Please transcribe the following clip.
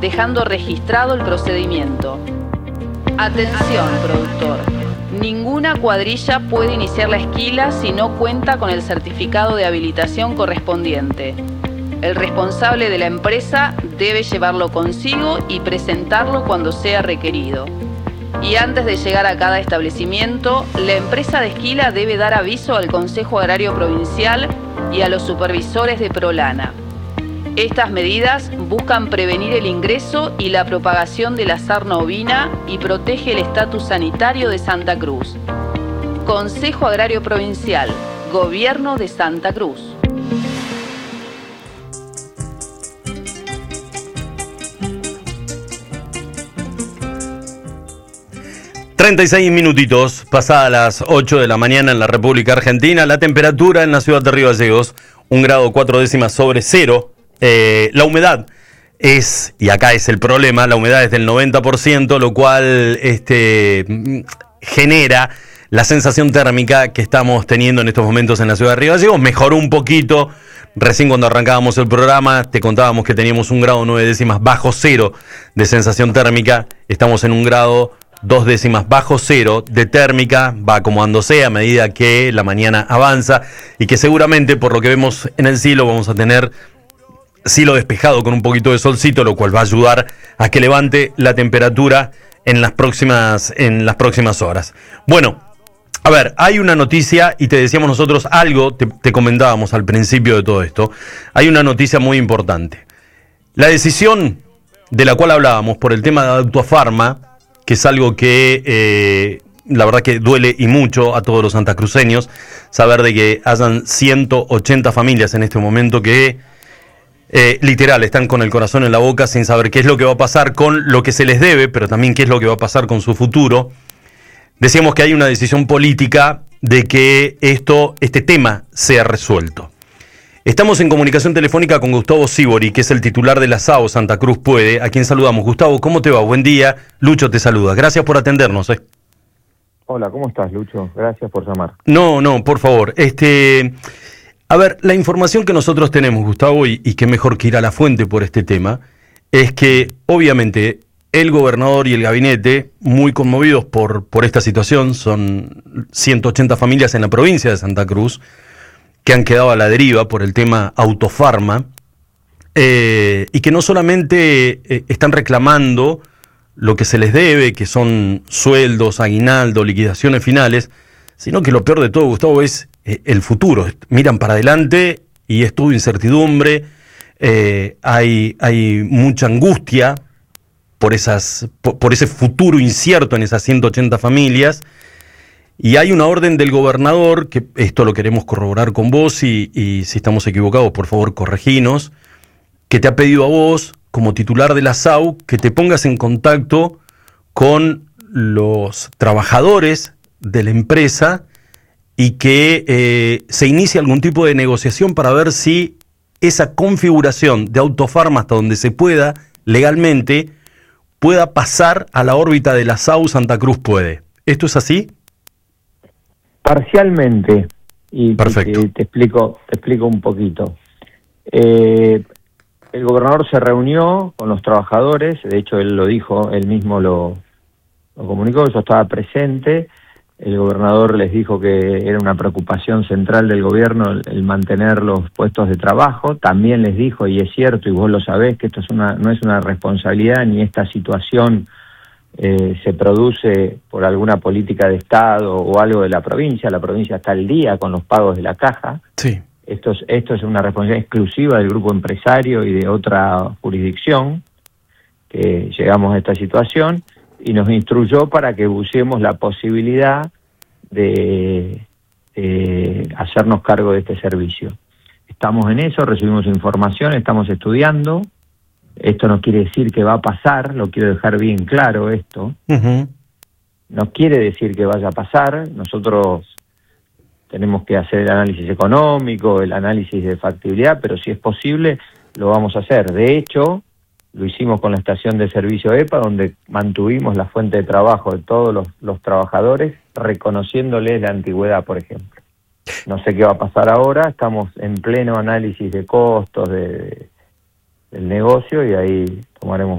dejando registrado el procedimiento. Atención, productor. Ninguna cuadrilla puede iniciar la esquila si no cuenta con el certificado de habilitación correspondiente. El responsable de la empresa debe llevarlo consigo y presentarlo cuando sea requerido. Y antes de llegar a cada establecimiento, la empresa de esquila debe dar aviso al Consejo Agrario Provincial y a los supervisores de Prolana. Estas medidas buscan prevenir el ingreso y la propagación de la sarna ovina y protege el estatus sanitario de Santa Cruz. Consejo Agrario Provincial, Gobierno de Santa Cruz. ...36 minutitos, pasadas las 8 de la mañana en la República Argentina. La temperatura en la ciudad de Río Gallegos, 1 grado 4 décimas sobre cero. La humedad es, y acá es el problema, la humedad es del 90%, lo cual genera la sensación térmica que estamos teniendo en estos momentos en la ciudad de Río Gallegos. Mejoró un poquito. Recién cuando arrancábamos el programa te contábamos que teníamos 1 grado 9 décimas bajo cero de sensación térmica. Estamos en 1 grado 2 décimas bajo cero de térmica, va acomodándose a medida que la mañana avanza y que seguramente, por lo que vemos en el cielo, vamos a tener cielo despejado con un poquito de solcito, lo cual va a ayudar a que levante la temperatura en las próximas horas. Bueno, a ver, hay una noticia y te decíamos nosotros algo, te comentábamos al principio de todo esto. Hay una noticia muy importante. La decisión de la cual hablábamos por el tema de Autofarma, que es algo que la verdad que duele y mucho a todos los santacruceños, saber de que hayan 180 familias en este momento que literal están con el corazón en la boca sin saber qué es lo que va a pasar con lo que se les debe, pero también qué es lo que va a pasar con su futuro. Decíamos que hay una decisión política de que este tema sea resuelto. Estamos en comunicación telefónica con Gustavo Sibori, que es el titular de la SAO Santa Cruz Puede, a quien saludamos. Gustavo, ¿cómo te va? Buen día. Lucho te saluda. Gracias por atendernos. Hola, ¿cómo estás, Lucho? Gracias por llamar. No, por favor. A ver, la información que nosotros tenemos, Gustavo, y qué mejor que ir a la fuente por este tema, es que obviamente el gobernador y el gabinete, muy conmovidos por esta situación, son 180 familias en la provincia de Santa Cruz, que han quedado a la deriva por el tema Autofarma, y que no solamente están reclamando lo que se les debe, que son sueldos, aguinaldo, liquidaciones finales, sino que lo peor de todo, Gustavo, es el futuro. Miran para adelante y es todo incertidumbre, hay mucha angustia por ese futuro incierto en esas 180 familias. Y hay una orden del gobernador, que esto lo queremos corroborar con vos, y si estamos equivocados, por favor, correginos, que te ha pedido a vos, como titular de la SAU, que te pongas en contacto con los trabajadores de la empresa y que se inicie algún tipo de negociación para ver si esa configuración de Autofarma, hasta donde se pueda, legalmente, pueda pasar a la órbita de la SAU Santa Cruz Puede. ¿Esto es así? Parcialmente, y perfecto. Te explico un poquito. El gobernador se reunió con los trabajadores, de hecho él lo dijo, él mismo lo comunicó, yo estaba presente. El gobernador les dijo que era una preocupación central del gobierno el mantener los puestos de trabajo. También les dijo, y es cierto, y vos lo sabés, que esto no es una responsabilidad, ni esta situación se produce por alguna política de Estado o algo de la provincia está al día con los pagos de la caja. Sí. Esto es una responsabilidad exclusiva del grupo empresario y de otra jurisdicción que llegamos a esta situación, y nos instruyó para que busquemos la posibilidad de hacernos cargo de este servicio. Estamos en eso, recibimos información, estamos estudiando. Esto no quiere decir que va a pasar, lo quiero dejar bien claro esto. Uh-huh. No quiere decir que vaya a pasar. Nosotros tenemos que hacer el análisis económico, el análisis de factibilidad, pero si es posible, lo vamos a hacer. De hecho, lo hicimos con la estación de servicio EPA, donde mantuvimos la fuente de trabajo de todos los trabajadores, reconociéndoles la antigüedad, por ejemplo. No sé qué va a pasar ahora, estamos en pleno análisis de costos del negocio, y ahí tomaremos